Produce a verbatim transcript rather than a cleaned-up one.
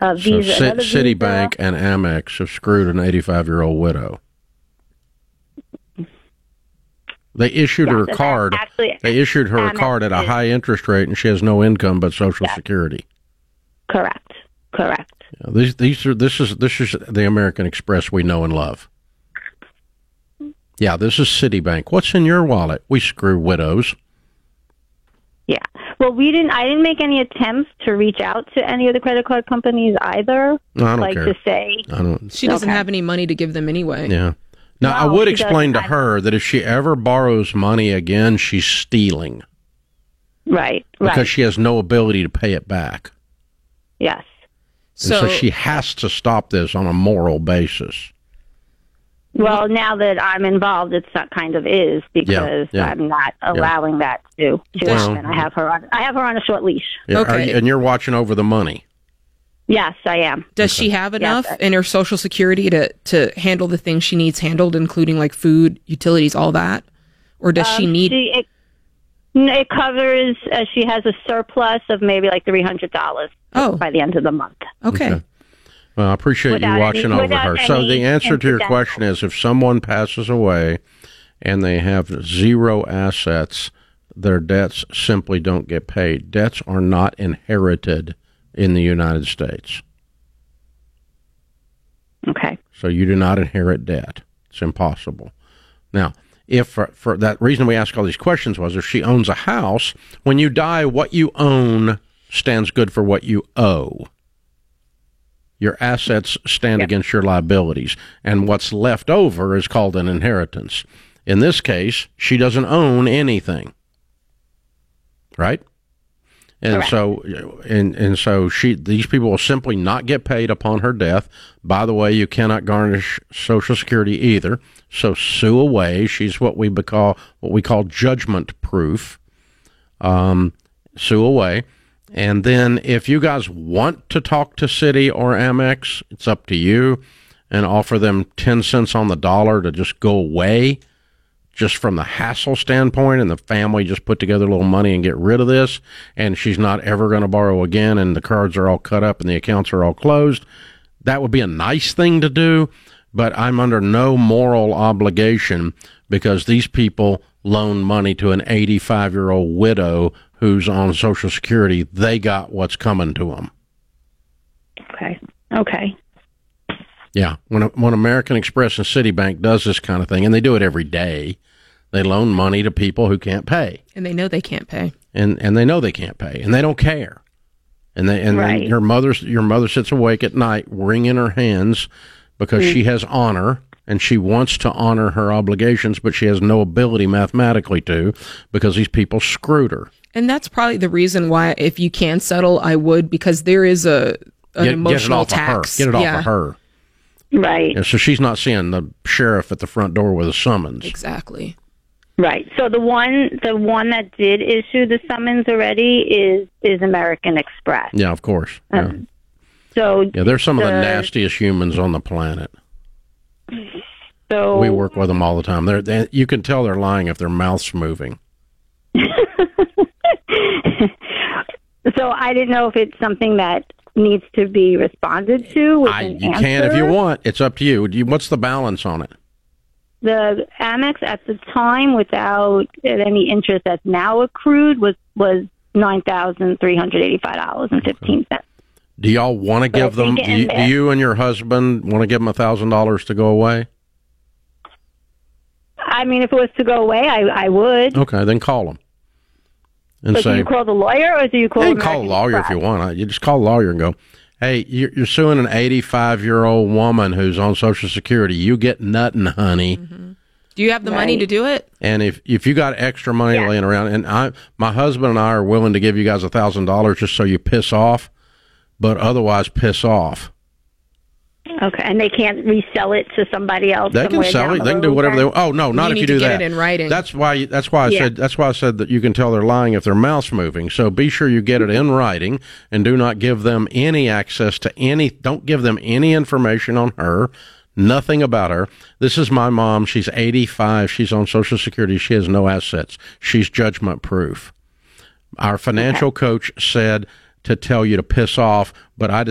uh, So Visa. C- another Citibank Visa. and Amex have screwed an eighty-five-year-old widow. They issued Yes, her a and card. actually, They issued her a Amex card at a is- high interest rate, and she has no income but Social Yes. Security. Correct. Correct. Yeah, these these are this is this is the American Express we know and love. Yeah, this is Citibank. What's in your wallet? We screw widows. Yeah. Well, we didn't. I didn't make any attempts to reach out to any of the credit card companies either. No, I don't like care. to say, I don't. She doesn't Okay. have any money to give them anyway. Yeah. Now, No, I would she explain to doesn't. her that if she ever borrows money again, she's stealing right, because right, she has no ability to pay it back. yes. And so, she has to stop this on a moral basis. Well, now that I'm involved, it's that kind of is because yeah. I'm not allowing that to to Well- happen. I have her on. I have her on a short leash. Yeah, are Okay. you- and you're watching over the money. Yes, I am. Does she have enough Yes. in her Social Security to, to handle the things she needs handled, including like food, utilities, all that? Or does she Um, need... She, it, it covers. Uh, she has a surplus of maybe like three hundred dollars Oh. by the end of the month. Okay. Okay. Well, I appreciate Without you watching any- over without her. So any the answer to your incidental. question is if someone passes away and they have zero assets, their debts simply don't get paid. Debts are not inherited in the United States. Okay. So you do not inherit debt. It's impossible. Now, if for, for that reason we ask all these questions was if she owns a house, when you die, what you own stands good for what you owe. Your assets stand Yeah. against your liabilities, and what's left over is called an inheritance. In this case, she doesn't own anything, right? And Correct. so, and and so she these people will simply not get paid upon her death. By the way, you cannot garnish Social Security either. So sue away. She's what we call what we call judgment proof. Um, sue away. And then if you guys want to talk to Citi or Amex, it's up to you, and offer them ten cents on the dollar to just go away, just from the hassle standpoint, and the family just put together a little money and get rid of this, and she's not ever going to borrow again, and the cards are all cut up and the accounts are all closed. That would be a nice thing to do, but I'm under no moral obligation because these people loan money to an eighty-five-year-old widow who's on Social Security. They got what's coming to them. Okay. Okay. Yeah, when when American Express and Citibank does this kind of thing, and they do it every day, they loan money to people who can't pay, And they know they can't pay. and and they know they can't pay, and they don't care, and they and Right. then your mother your mother sits awake at night, wringing her hands because Mm. she has honor and she wants to honor her obligations, but she has no ability mathematically to because these people screwed her. And that's probably the reason why, if you can settle, I would, because there is a an Get, emotional get it off tax. of her. Get it yeah, off of her. Right. Yeah, so she's not seeing the sheriff at the front door with a summons. exactly. Right. So the one the one that did issue the summons already is is American Express. Yeah, of course. Yeah. Um, So Yeah, they're some of the the- nastiest humans on the planet. so We work with them all the time. They're, they, you can tell they're lying if their mouth's moving. So I didn't know if it's something that needs to be responded to. With I, an you can if you answer. want. It's up to you. Do you. What's the balance on it? The Amex at the time, without any interest that's now accrued, was was nine thousand three hundred eighty-five dollars and fifteen cents. Do y'all want to But I give them? think Do in you, do there- you and your husband want to give them a thousand dollars to go away? I mean, if it was to go away, I, I would. Okay, then call them and But do say. you call the lawyer or do you call? You can call a American lawyer if Express? you want. You just call a lawyer and go, "Hey, you're, you're suing an eighty-five-year-old woman who's on Social Security. You get nothing, honey." Mm-hmm. Do you have the money Right. to do it? And if if you got extra money Yeah. laying around, and I, my husband and I are willing to give you guys a thousand dollars just so you piss off, but otherwise piss off. Okay, and they can't resell it to somebody else. They can somewhere sell down it. the They can do road whatever they then? want. Oh no, not You if need you to do get that. it in writing. That's why. That's why I Yeah. said. That's why I said that you can tell they're lying if their mouth's moving. So be sure you get it in writing, and do not give them any access to any. Don't give them any information on her. Nothing about her. This is my mom. She's eighty-five. She's on Social Security. She has no assets. She's judgment proof. Our financial coach said to tell you to piss off, but I